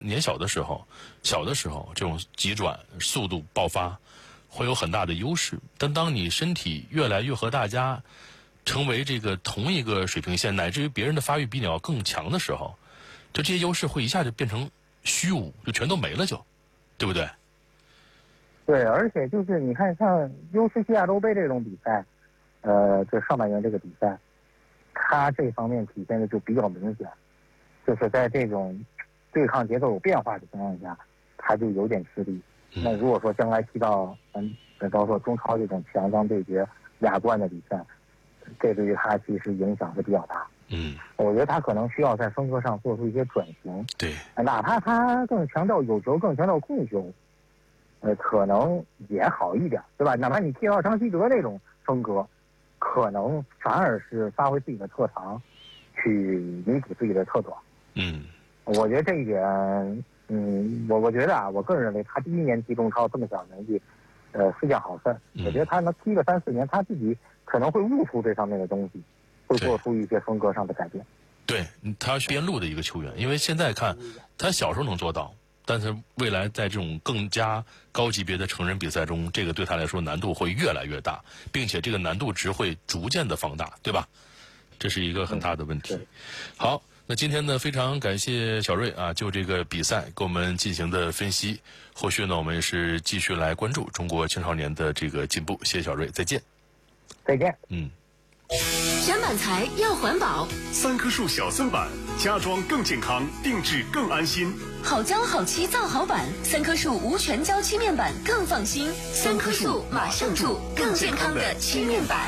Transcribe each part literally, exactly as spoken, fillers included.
年小的时候，小的时候这种急转速度爆发会有很大的优势，但当你身体越来越和大家成为这个同一个水平线，乃至于别人的发育比你要更强的时候，就这些优势会一下就变成虚无，就全都没了就，就对不对？ 对，而且就是你看像 U 十七亚洲杯这种比赛，呃，这上半年这个比赛，它这方面体现的就比较明显，就是在这种对抗节奏有变化的情况下，他就有点吃力。 嗯、 那如果说将来提到嗯，包括中超这种强强对决、亚冠的比赛，这对于他其实影响是比较大。 嗯， 我觉得他可能需要在风格上做出一些转型。 对， 哪怕他更强调有球、更强调控球，呃，可能也好一点，对吧？哪怕你踢到张稀哲那种风格，可能反而是发挥自己的特长，去弥补自己的特短。 嗯， 我觉得这一点，嗯，我我觉得啊，我个人认为他第一年踢中超这么小年纪，呃，是件好事。 嗯、 我觉得他能踢个三四年，他自己可能会悟出这方面的东西，会做出一些风格上的改变。 对，他是边路的一个球员，因为现在看他小时候能做到。但是未来在这种更加高级别的成人比赛中，这个对他来说难度会越来越大，并且这个难度值会逐渐的放大，对吧？这是一个很大的问题。 嗯、 好，那今天呢，非常感谢小瑞啊，就这个比赛给我们进行的分析。后续呢，我们是继续来关注中国青少年的这个进步。谢谢小瑞，再见。 再见。 嗯。 选板材要环保， 三棵树小森板，家装更健康，定制更安心。 好胶好漆造好板，三棵树无全胶漆面板更放心。三棵树马上住，更健康的漆面板。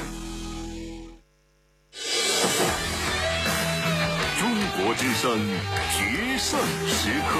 中国之声决胜时刻。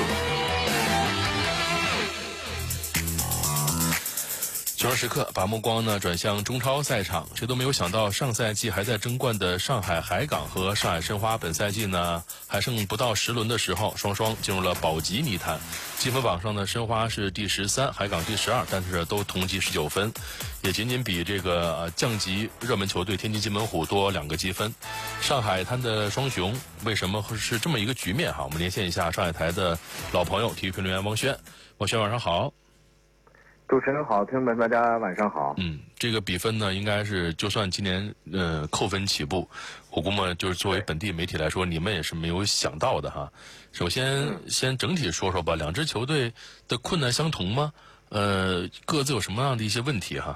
决胜时刻，把目光呢转向中超赛场。谁都没有想到，上赛季还在争冠的上海海港和上海申花，本赛季呢还剩不到十轮的时候，双双进入了保级泥潭。积分榜上呢，申花是第十三，海港第十二，但是都同积十九分，也仅仅比这个、呃、降级热门球队天津津门虎多两个积分。上海滩的双雄为什么会是这么一个局面？哈，我们连线一下上海台的老朋友，体育评论员汪轩。汪轩，晚上好。 主持人好，听众们大家晚上好。 嗯，这个比分呢，应该是就算今年呃扣分起步，我估摸就是作为本地媒体来说，你们也是没有想到的哈。首先，嗯、先整体说说吧，两支球队的困难相同吗？呃，各自有什么样的一些问题哈？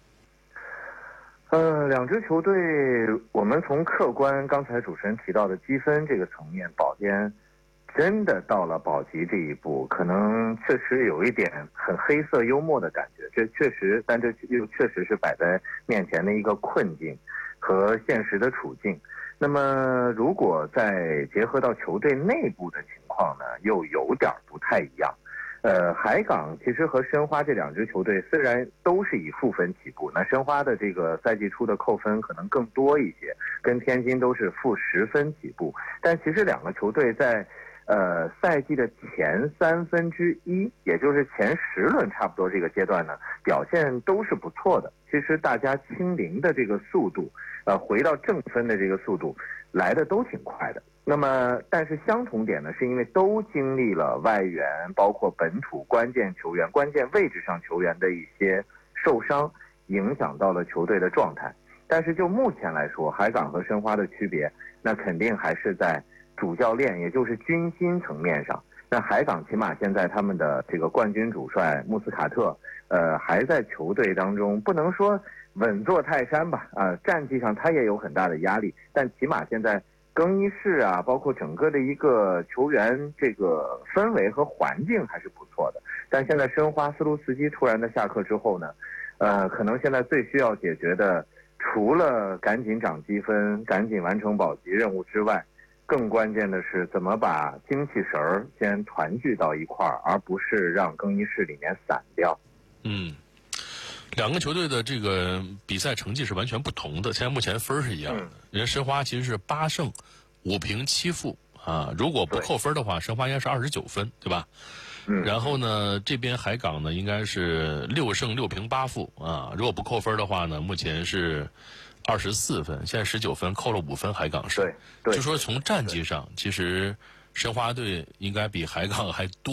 呃，两支球队，我们从客观刚才主持人提到的积分这个层面，宝剑真的到了保级这一步，可能确实有一点很黑色幽默的感觉。这确实，但这又确实是摆在面前的一个困境和现实的处境。那么，如果再结合到球队内部的情况呢，又有点不太一样。呃，海港其实和申花这两支球队虽然都是以负分起步，那申花的这个赛季初的扣分可能更多一些，跟天津都是负十分起步，但其实两个球队在呃，赛季的前三分之一，也就是前十轮差不多这个阶段呢，表现都是不错的。其实大家清零的这个速度，呃，回到正分的这个速度，来的都挺快的。那么，但是相同点呢，是因为都经历了外援，包括本土关键球员、关键位置上球员的一些受伤，影响到了球队的状态。但是就目前来说，海港和申花的区别，那肯定还是在主教练，也就是军心层面上。那海港起码现在他们的这个冠军主帅穆斯卡特，呃，还在球队当中，不能说稳坐泰山吧，啊、呃，战绩上他也有很大的压力，但起码现在更衣室啊，包括整个的一个球员这个氛围和环境还是不错的。但现在申花斯卢斯基突然的下课之后呢，呃，可能现在最需要解决的，除了赶紧涨积分、赶紧完成保级任务之外，更关键的是怎么把精气神儿先团聚到一块儿，而不是让更衣室里面散掉。 嗯，两个球队的这个比赛成绩是完全不同的，现在目前分是一样的。嗯、人家申花其实是八胜五平七负啊，如果不扣分的话，申花应该是二十九分，对吧？ 嗯。 然后呢，这边海港呢应该是六胜六平八负啊，如果不扣分的话呢，目前是二十四分，现在十九分，扣了五分，海港是。 对，对。 就说从战绩上，其实申花队应该比海港还多。